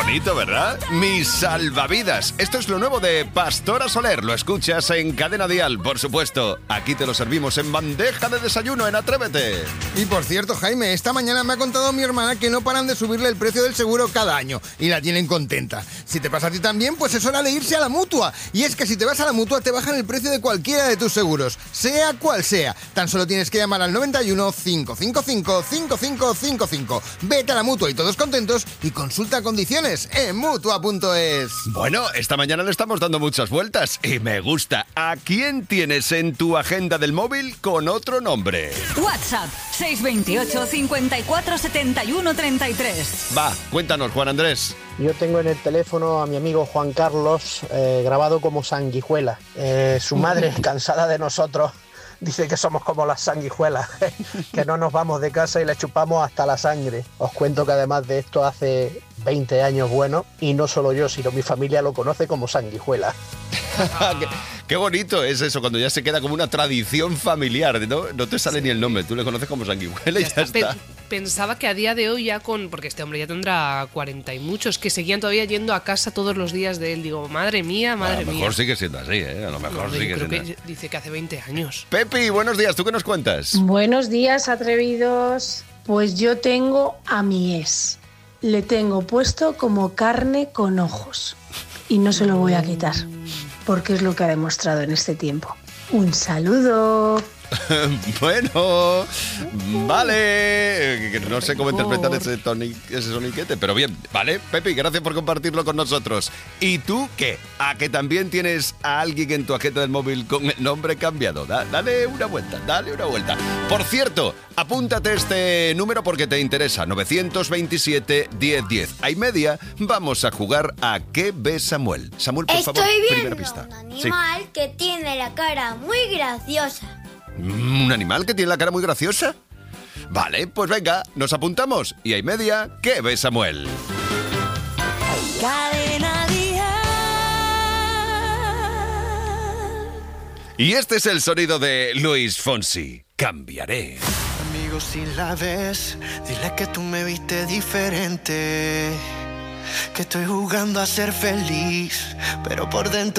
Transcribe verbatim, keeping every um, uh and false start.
bonito, ¿verdad? Mi salvavidas. Esto es lo nuevo de Pastora Soler. Lo escuchas en Cadena Dial, por supuesto. Aquí te lo servimos en bandeja de desayuno en Atrévete. Y por cierto, Jaime, esta mañana me ha contado mi hermana que no paran de subirle el precio del seguro cada año y la tienen contenta. Si te pasa a ti también, pues es hora de irse a la Mutua. Y es que si te vas a la Mutua te bajan el precio de cualquiera de tus seguros, sea cual sea. Tan solo tienes que llamar al noventa y uno, cinco cinco cinco, cinco cinco cinco cinco. Vete a la Mutua y todos contentos y consulta condiciones en mutua punto es. Bueno, esta mañana le estamos dando muchas vueltas y me gusta. ¿A quién tienes en tu agenda del móvil con otro nombre? WhatsApp seis dos ocho, cinco cuatro, siete uno tres tres. Va, cuéntanos, Juan Andrés. Yo tengo en el teléfono a mi amigo Juan Carlos, eh, grabado como sanguijuela. Eh, su madre, cansada de nosotros, dice que somos como las sanguijuelas, que no nos vamos de casa y le chupamos hasta la sangre. Os cuento que además de esto hace veinte años bueno, y no solo yo, sino mi familia lo conoce como sanguijuela. qué, qué bonito es eso, cuando ya se queda como una tradición familiar, ¿no? No te sale ni el nombre, tú le conoces como sanguijuela y ya, ya está. está. Pensaba que a día de hoy ya con... Porque este hombre ya tendrá cuarenta y muchos, que seguían todavía yendo a casa todos los días de él. Digo, madre mía, madre mía. A lo mejor mía. sigue siendo así, ¿eh? A lo mejor no, sigue creo siendo que dice que hace veinte años. Pepi, buenos días, ¿tú qué nos cuentas? Buenos días, atrevidos. Pues yo tengo a mi ex. Le tengo puesto como carne con ojos. Y no se lo voy a quitar, porque es lo que ha demostrado en este tiempo. Un saludo. Bueno, vale. No sé cómo interpretar ese, toni, ese soniquete, pero bien, vale. Pepi, gracias por compartirlo con nosotros. ¿Y tú qué? ¿A que también tienes a alguien en tu agenda del móvil con el nombre cambiado? Da, dale una vuelta, dale una vuelta. Por cierto, apúntate este número porque te interesa. nueve dos siete, diez diez. A y media vamos a jugar a ¿Qué ve Samuel? Samuel, por Estoy favor, viendo primera pista. un animal sí. que tiene la cara muy graciosa. ¿Un animal que tiene la cara muy graciosa? Vale, pues venga, nos apuntamos. Y hay media, ¿qué ve Samuel? Cadena Dial. Y este es el sonido de Luis Fonsi. Cambiaré. Amigo, si la ves, dile que tú me viste diferente. Que estoy jugando a ser feliz, pero por dentro